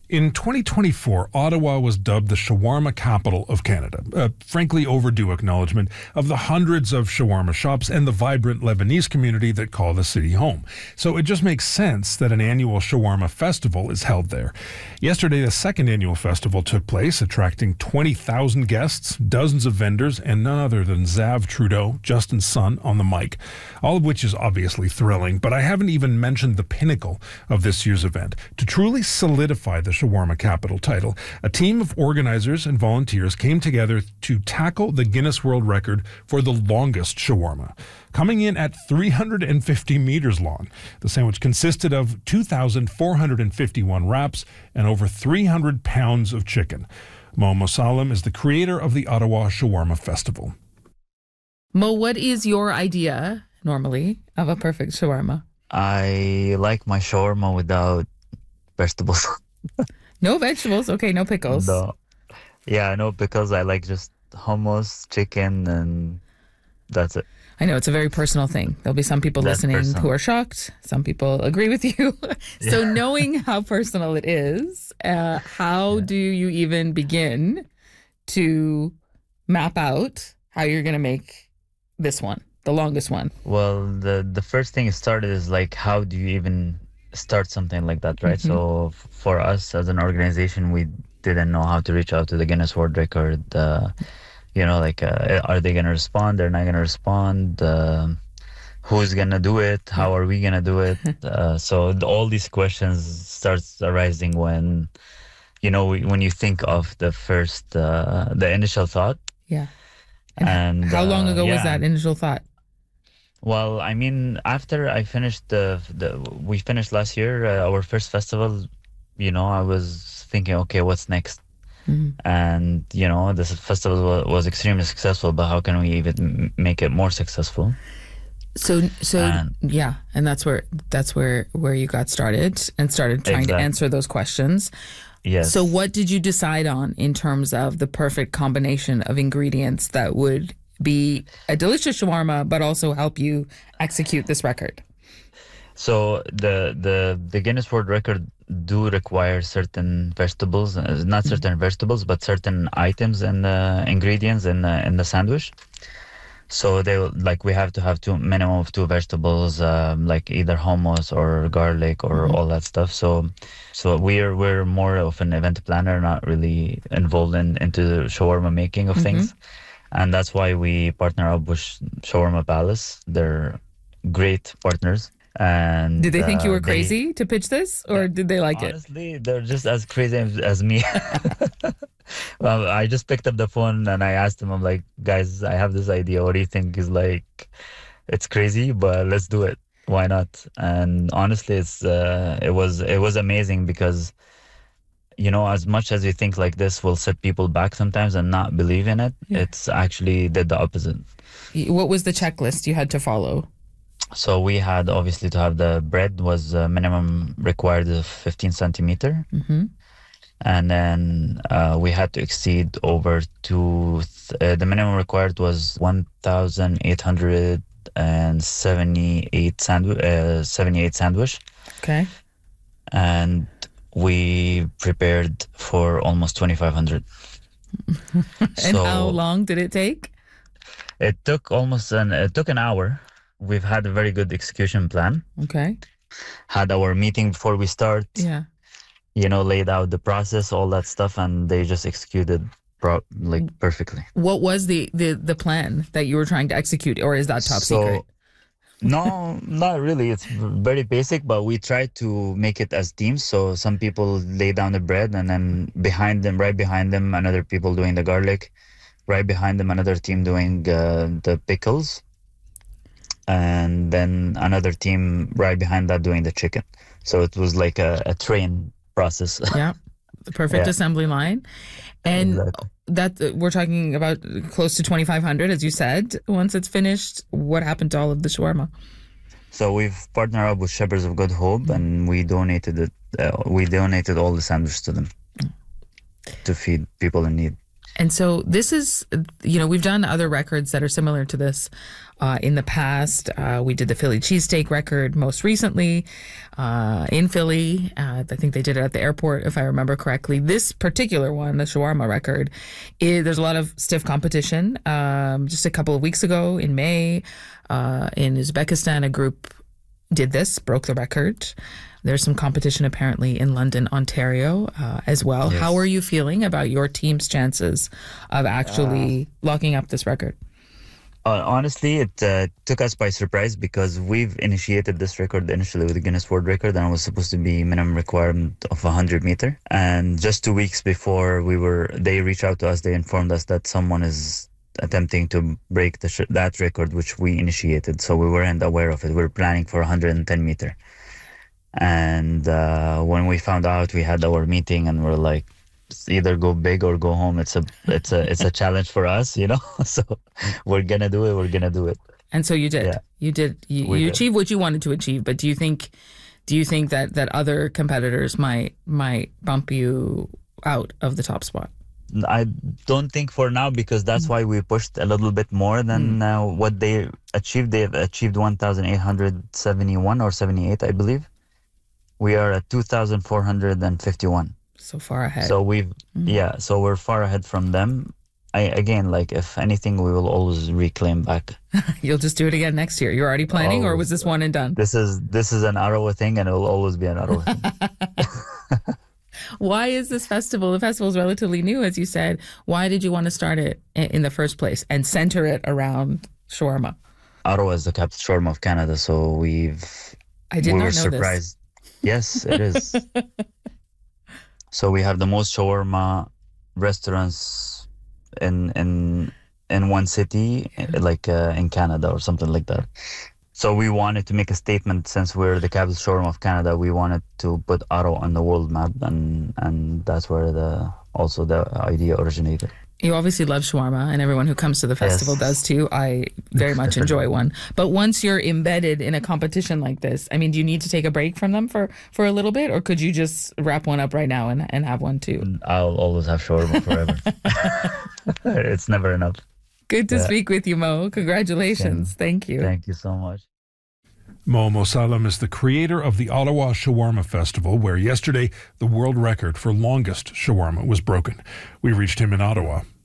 In 2024, Ottawa was dubbed the shawarma capital of Canada, a frankly overdue acknowledgement of the hundreds of shawarma shops and the vibrant Lebanese community that call the city home. So it just makes sense that an annual shawarma festival is held there. Yesterday, the second annual festival took place, attracting 20,000 guests, dozens of vendors, and none other than Zav Trudeau, Justin's son, on the mic. All of which is obviously thrilling, but I haven't even mentioned the pinnacle of this year's event. To truly solidify the shawarma capital title, a team of organizers and volunteers came together to tackle the Guinness World Record for the longest shawarma. Coming in at 350 meters long, the sandwich consisted of 2,451 wraps and over 300 pounds of chicken. Mo Mosalem is the creator of the Ottawa Shawarma Festival. Mo, what is your idea, normally, of a perfect shawarma? I like my shawarma without vegetables. No vegetables? Okay, no pickles. No. Yeah, no pickles. I like just hummus, chicken, and that's it. I know it's a very personal thing. There'll be some people listening who are shocked. Some people agree with you. So knowing how personal it is, how do you even begin to map out how you're going to make this one, the longest one? Well, the first thing it started is like, how do you even start something like that, right? Mm-hmm. So for us as an organization, we didn't know how to reach out to the Guinness World Record. Are they going to respond? They're not going to respond. Who's going to do it? How are we going to do it? So all these questions starts arising when, when you think of the first, the initial thought. Yeah. And how long ago was that initial thought? Well, I mean, after I finished we finished last year, our first festival, I was thinking, okay, what's next? Mm-hmm. And, this festival was extremely successful, but how can we even make it more successful? And that's where you got started and started trying to answer those questions. Yes. So what did you decide on in terms of the perfect combination of ingredients that would be a delicious shawarma, but also help you execute this record? So the Guinness World Record do require certain vegetables, not certain vegetables, but certain items and ingredients in the sandwich. So we have to have minimum of two vegetables, like either hummus or garlic or all that stuff. So we're more of an event planner, not really involved into the shawarma making of things. And that's why we partner up with Shawarma Palace. They're great partners. And did they think you were crazy to pitch this, or did they like it? Honestly, they're just as crazy as me. Well, I just picked up the phone and I asked them, I'm like, guys, I have this idea. What do you think? Is like, it's crazy, but let's do it. Why not? And honestly, it was amazing because, as much as you think like this will set people back sometimes and not believe in it, it's actually did the opposite. What was the checklist you had to follow? So we had obviously to have the bread was minimum required of 15 centimeter. Mm-hmm. And then we had to exceed over to the minimum required was 1,878 sandwich. Okay. And we prepared for almost 2,500. And how long did it take? It took an hour. We've had a very good execution plan. Okay. Had our meeting before we start. Yeah. Laid out the process, all that stuff, and they just executed perfectly. What was the plan that you were trying to execute, or is that top secret? No, not really. It's very basic, but we try to make it as teams. So some people lay down the bread, and then right behind them, another people doing the garlic. Right behind them, another team doing the pickles. And then another team right behind that doing the chicken. So it was like a train process. Yeah, the perfect assembly line. And exactly. that we're talking about close to 2,500, as you said. Once it's finished, what happened to all of the shawarma? So we've partnered up with Shepherds of Good Hope, and we donated it. We donated all the sandwiches to them to feed people in need. And so this is, we've done other records that are similar to this in the past. We did the Philly cheesesteak record most recently in Philly. I think they did it at the airport, if I remember correctly. This particular one, the shawarma record, there's a lot of stiff competition. Just a couple of weeks ago in May, in Uzbekistan, a group did this, broke the record. There's some competition apparently in London, Ontario as well. Yes. How are you feeling about your team's chances of actually locking up this record? Honestly, it took us by surprise because we've initiated this record initially with the Guinness World Record, and it was supposed to be minimum requirement of 100 meter. And just 2 weeks before they reached out to us, they informed us that someone is attempting to break that record, which we initiated. So we weren't aware of it. We were planning for 110 meter. And when we found out, we had our meeting and we're like, either go big or go home. It's a challenge for us, So we're gonna do it. And so you did. Yeah. You achieved what you wanted to achieve. But do you think that other competitors might bump you out of the top spot? I don't think for now, because that's why we pushed a little bit more than what they achieved. They've achieved 1,871 or 78, I believe. We are at 2,451. So far ahead. So so we're far ahead from them. If anything, we will always reclaim back. You'll just do it again next year. You're already planning, or was this one and done? This is an Ottawa thing, and it will always be an Ottawa thing. Why is this festival? The festival is relatively new, as you said. Why did you want to start it in the first place and center it around shawarma? Ottawa is the capital shawarma of Canada, so we were surprised. Yes, it is. So we have the most shawarma restaurants in one city, in Canada or something like that. So we wanted to make a statement, since we're the capital shawarma of Canada. We wanted to put Ottawa on the world map, and that's where the idea originated. You obviously love shawarma, and everyone who comes to the festival does too. I very much enjoy one. But once you're embedded in a competition like this, do you need to take a break from them for a little bit, or could you just wrap one up right now and have one too? I'll always have shawarma forever. It's never enough. Good to speak with you, Mo. Congratulations. Thank you. Thank you so much. Mo Mosallem is the creator of the Ottawa Shawarma Festival, where yesterday the world record for longest shawarma was broken. We reached him in Ottawa.